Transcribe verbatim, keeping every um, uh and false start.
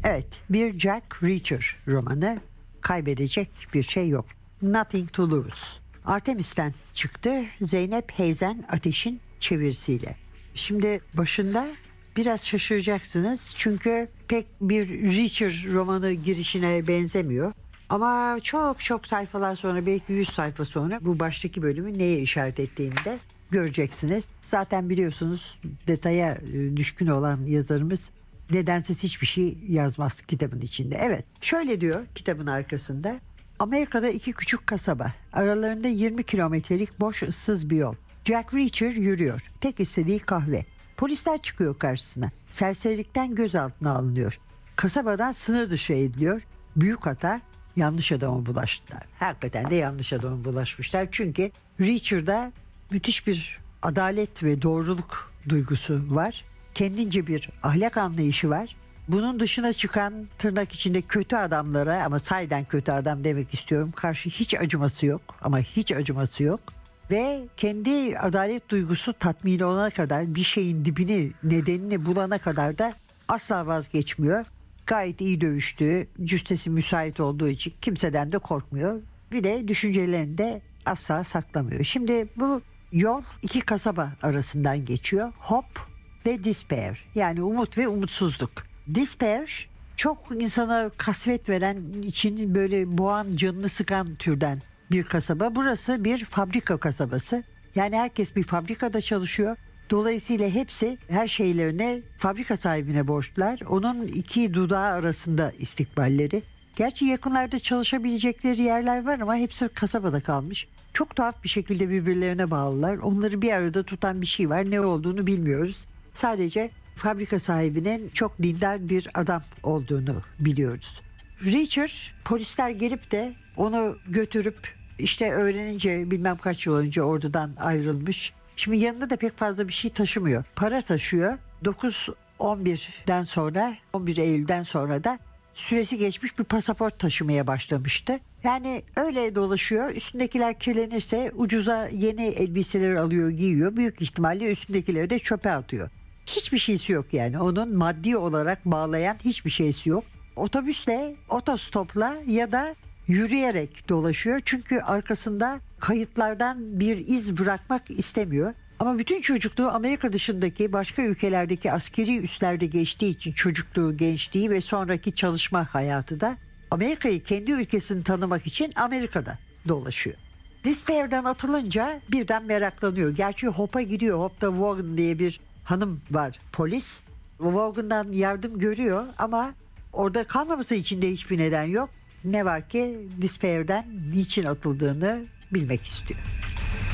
Evet, bir Jack Reacher romanı. Kaybedecek bir şey yok. Nothing to lose. Artemis'ten çıktı. Zeynep Heizen Ateş'in çevirisiyle. Şimdi başında biraz şaşıracaksınız. Çünkü pek bir Reacher romanı girişine benzemiyor. Ama çok çok sayfalar sonra, belki yüz sayfa sonra bu baştaki bölümü neye işaret ettiğini de göreceksiniz. Zaten biliyorsunuz, detaya düşkün olan yazarımız nedensiz hiçbir şey yazmaz kitabın içinde. Evet, şöyle diyor kitabın arkasında: Amerika'da iki küçük kasaba, aralarında yirmi kilometrelik boş ıssız bir yol. Jack Reacher yürüyor. Tek istediği kahve. Polisler çıkıyor karşısına. Serserilikten gözaltına alınıyor. Kasabadan sınır dışı ediliyor. Büyük hata, yanlış adama bulaştılar. Hakikaten de yanlış adama bulaşmışlar. Çünkü Reacher'da müthiş bir adalet ve doğruluk duygusu var. Kendince bir ahlak anlayışı var. Bunun dışına çıkan, tırnak içinde kötü adamlara, ama sahiden kötü adam demek istiyorum, karşı hiç acıması yok. Ama hiç acıması yok. Ve kendi adalet duygusu tatmin olana kadar, bir şeyin dibini, nedenini bulana kadar da asla vazgeçmiyor. Gayet iyi dövüştüğü, cüssesi müsait olduğu için kimseden de korkmuyor. Bir de düşüncelerini de asla saklamıyor. Şimdi bu yol iki kasaba arasından geçiyor. Hope ve despair, yani umut ve umutsuzluk. Despair çok insana kasvet veren, için böyle boğan, canını sıkan türden bir kasaba. Burası bir fabrika kasabası. Yani herkes bir fabrikada çalışıyor. Dolayısıyla hepsi her şeylerine fabrika sahibine borçlular. Onun iki dudağı arasında istikballeri. Gerçi yakınlarda çalışabilecekleri yerler var ama hepsi kasabada kalmış. Çok tuhaf bir şekilde birbirlerine bağlılar. Onları bir arada tutan bir şey var. Ne olduğunu bilmiyoruz. Sadece fabrika sahibinin çok dindar bir adam olduğunu biliyoruz. Reacher, polisler gelip de onu götürüp, işte öğrenince, bilmem kaç yıl önce ordudan ayrılmış. Şimdi yanında da pek fazla bir şey taşımıyor. Para taşıyor. dokuz on birden sonra, on bir Eylül'den sonra da süresi geçmiş bir pasaport taşımaya başlamıştı. Yani öyle dolaşıyor. Üstündekiler kirlenirse ucuza yeni elbiseler alıyor, giyiyor. Büyük ihtimalle üstündekileri de çöpe atıyor. Hiçbir şeysi yok yani. Onun maddi olarak bağlayan hiçbir şeysi yok. Otobüsle, otostopla ya da yürüyerek dolaşıyor. Çünkü arkasında kayıtlardan bir iz bırakmak istemiyor. Ama bütün çocukluğu Amerika dışındaki başka ülkelerdeki askeri üslerde geçtiği için, çocukluğu, gençliği ve sonraki çalışma hayatı da Amerika'yı, kendi ülkesini tanımak için Amerika'da dolaşıyor. Despair'den atılınca birden meraklanıyor. Gerçi Hope'a gidiyor. Hope'da Vaughan diye bir hanım var, polis. Vaughan'dan yardım görüyor ama orada kalmaması için de hiçbir neden yok. Ne var ki Despair'den niçin atıldığını bilmek istiyor.